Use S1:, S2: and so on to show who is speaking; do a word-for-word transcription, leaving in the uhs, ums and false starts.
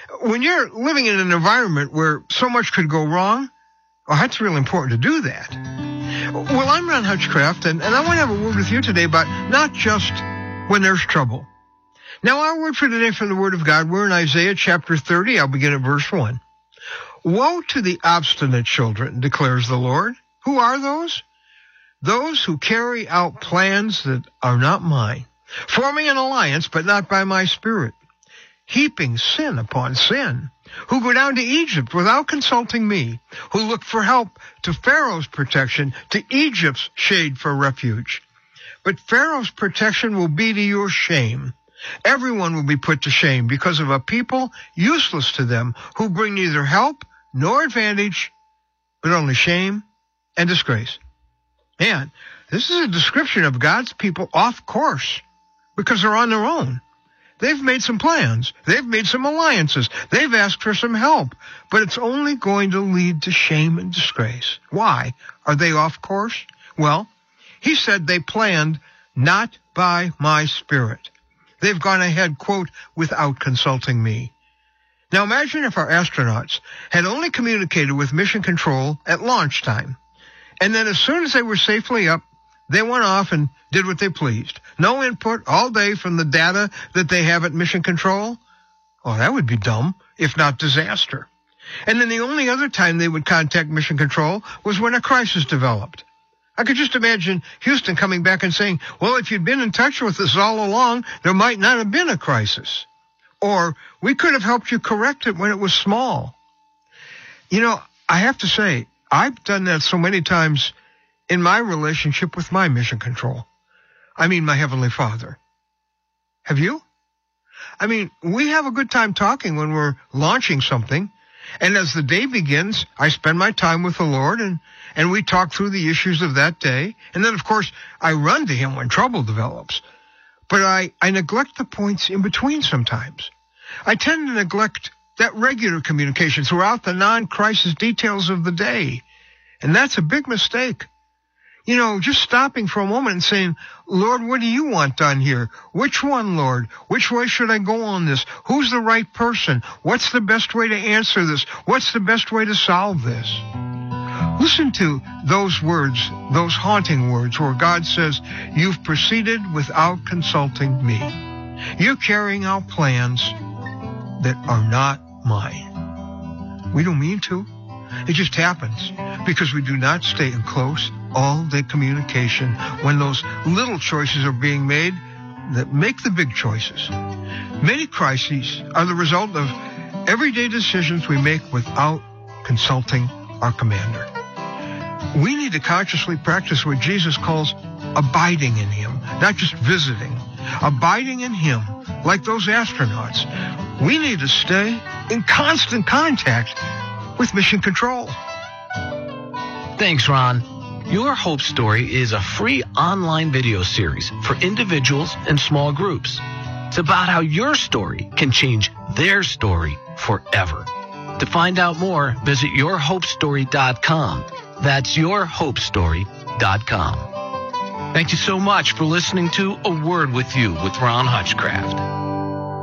S1: When you're living in an environment where so much could go wrong, well, that's really important to do that. Well, I'm Ron Hutchcraft, and, and I want to have a word with you today about not just when there's trouble. Now, our word for today from the Word of God, we're in Isaiah chapter thirty. I'll begin at verse one. Woe to the obstinate children, declares the Lord. Who are those? Those who carry out plans that are not mine, forming an alliance, but not by my Spirit, heaping sin upon sin, who go down to Egypt without consulting me, who look for help to Pharaoh's protection, to Egypt's shade for refuge. But Pharaoh's protection will be to your shame. Everyone will be put to shame because of a people useless to them, who bring neither help nor advantage, but only shame and disgrace. Man, this is a description of God's people off course because they're on their own. They've made some plans. They've made some alliances. They've asked for some help, but it's only going to lead to shame and disgrace. Why? Are they off course? Well, he said they planned not by my Spirit. They've gone ahead, quote, without consulting me. Now imagine if our astronauts had only communicated with Mission Control at launch time, and then as soon as they were safely up, they went off and did what they pleased. No input all day from the data that they have at Mission Control. Oh, that would be dumb, if not disaster. And then the only other time they would contact Mission Control was when a crisis developed. I could just imagine Houston coming back and saying, well, if you'd been in touch with us all along, there might not have been a crisis. Or we could have helped you correct it when it was small. You know, I have to say, I've done that so many times in my relationship with my Mission Control. I mean, my Heavenly Father. Have you? I mean, we have a good time talking when we're launching something. And as the day begins, I spend my time with the Lord, and, and we talk through the issues of that day. And then, of course, I run to Him when trouble develops. But I, I neglect the points in between sometimes. I tend to neglect that regular communication throughout the non-crisis details of the day. And that's a big mistake. You know, just stopping for a moment and saying, Lord, what do you want done here? Which one, Lord? Which way should I go on this? Who's the right person? What's the best way to answer this? What's the best way to solve this? Listen to those words, those haunting words where God says, you've proceeded without consulting me. You're carrying out plans that are not mine. We don't mean to. It just happens because we do not stay in close, all-day communication when those little choices are being made that make the big choices. Many crises are the result of everyday decisions we make without consulting our commander. We need to consciously practice what Jesus calls abiding in Him, not just visiting. Abiding in Him, like those astronauts. We need to stay in constant contact with Mission Control.
S2: Thanks, Ron. Your Hope Story is a free online video series for individuals and small groups. It's about how your story can change their story forever. To find out more, visit your hope story dot com. That's your hope story dot com. Thank you so much for listening to A Word with You with Ron Hutchcraft.